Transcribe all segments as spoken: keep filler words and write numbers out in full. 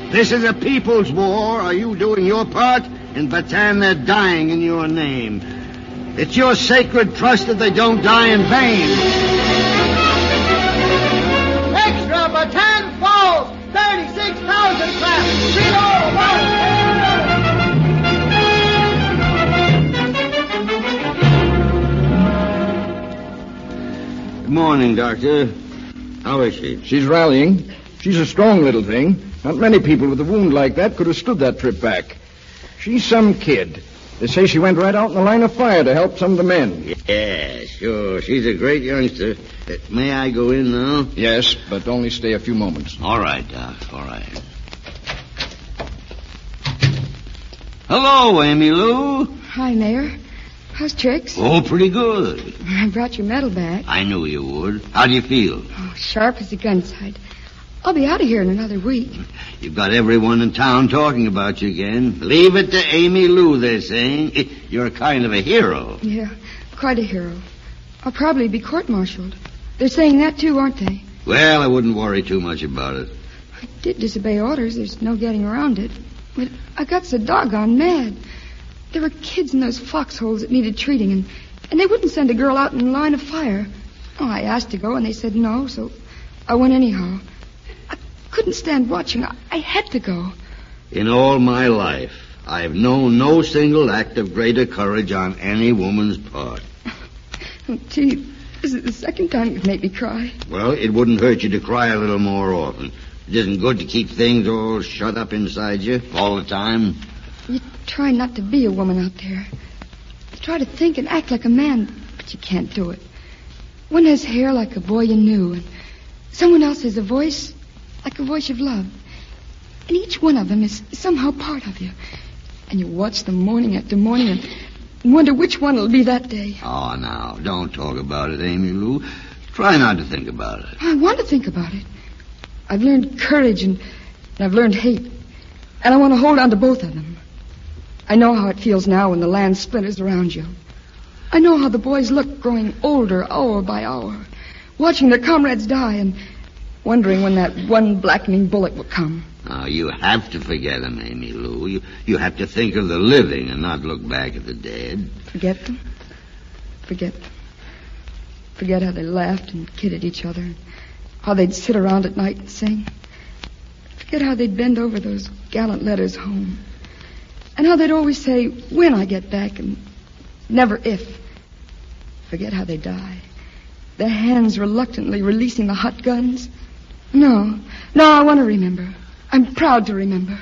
This is a people's war. Are you doing your part? In Bataan, they're dying in your name. It's your sacred trust that they don't die in vain. Extra Bataan Falls! thirty-six thousand claps! Three all, one. Good morning, Doctor. How is she? She's rallying. She's a strong little thing. Not many people with a wound like that could have stood that trip back. She's some kid. They say she went right out in the line of fire to help some of the men. Yeah, sure. She's a great youngster. Uh, may I go in now? Yes, but only stay a few moments. All right, Doc. All right. Hello, Amy Lou. Hi, Mayor. How's tricks? Oh, pretty good. I brought your medal back. I knew you would. How do you feel? Oh, sharp as a gun sight. I'll be out of here in another week. You've got everyone in town talking about you again. Leave it to Amy Lou, they're saying. You're kind of a hero. Yeah, quite a hero. I'll probably be court-martialed. They're saying that, too, aren't they? Well, I wouldn't worry too much about it. I did disobey orders. There's no getting around it. But I got so doggone mad. There were kids in those foxholes that needed treating, and, and they wouldn't send a girl out in line of fire. Oh, I asked to go, and they said no, so I went anyhow. I couldn't stand watching. I, I had to go. In all my life, I've known no single act of greater courage on any woman's part. Oh, gee, this is the second time you've made me cry. Well, it wouldn't hurt you to cry a little more often. It isn't good to keep things all shut up inside you all the time. You try not to be a woman out there. You try to think and act like a man, but you can't do it. One has hair like a boy you knew, and someone else has a voice like a voice you've loved. And each one of them is somehow part of you. And you watch them morning after morning and wonder which one will be that day. Oh, now, don't talk about it, Amy Lou. Try not to think about it. I want to think about it. I've learned courage and, and I've learned hate. And I want to hold on to both of them. I know how it feels now when the land splinters around you. I know how the boys look growing older hour by hour, watching their comrades die and wondering when that one blackening bullet will come. Now, you have to forget them, Amy Lou. You, you have to think of the living and not look back at the dead. Forget them? Forget them. Forget how they laughed and kidded each other, and how they'd sit around at night and sing. Forget how they'd bend over those gallant letters home. And how they'd always say, when I get back, and never if. Forget how they die. Their hands reluctantly releasing the hot guns. No, no, I want to remember. I'm proud to remember.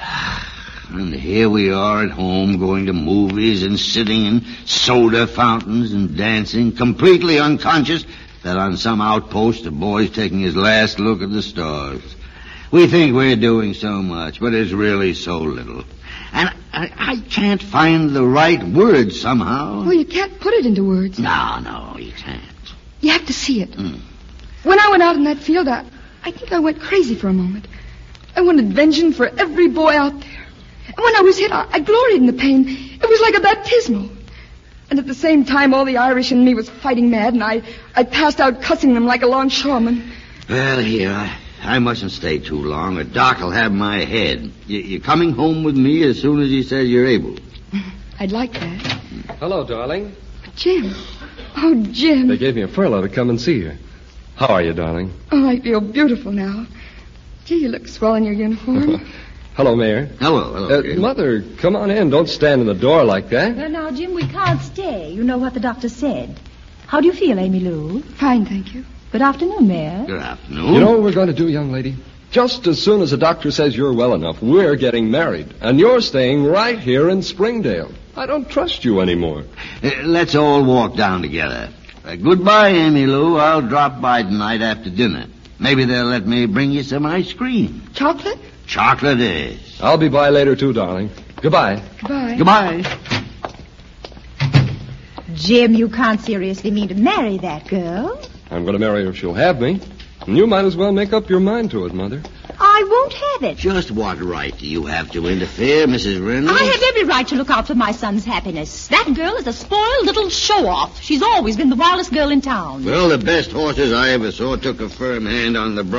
And here we are at home going to movies and sitting in soda fountains and dancing, completely unconscious that on some outpost a boy's taking his last look at the stars. We think we're doing so much, but it's really so little. And I, I can't find the right words somehow. Well, you can't put it into words. No, no, you can't. You have to see it. Mm. When I went out in that field, I, I think I went crazy for a moment. I wanted vengeance for every boy out there. And when I was hit, I, I gloried in the pain. It was like a baptismal. And at the same time, all the Irish in me was fighting mad, and I, I passed out cussing them like a longshoreman. Well, here, I, I mustn't stay too long, or Doc will have my head. You, you're coming home with me as soon as he says you're able. I'd like that. Hello, darling. Jim. Oh, Jim. They gave me a furlough to come and see you. How are you, darling? Oh, I feel beautiful now. Gee, you look swell in your uniform. Hello, Mayor. Hello, hello. Uh, Mother, come on in. Don't stand in the door like that. Well, now, Jim, we can't stay. You know what the doctor said. How do you feel, Amy Lou? Fine, thank you. Good afternoon, Mayor. Good afternoon. You know what we're going to do, young lady? Just as soon as the doctor says you're well enough, we're getting married. And you're staying right here in Springdale. I don't trust you anymore. Uh, let's all walk down together. Uh, goodbye, Amy Lou. I'll drop by tonight after dinner. Maybe they'll let me bring you some ice cream. Chocolate? Chocolate is. I'll be by later, too, darling. Goodbye. Goodbye. Goodbye. Jim, you can't seriously mean to marry that girl. I'm going to marry her if she'll have me. And you might as well make up your mind to it, Mother. I won't have it. Just what right do you have to interfere, Missus Reynolds? I have every right to look out for my son's happiness. That girl is a spoiled little show-off. She's always been the wildest girl in town. Well, the best horses I ever saw took a firm hand on the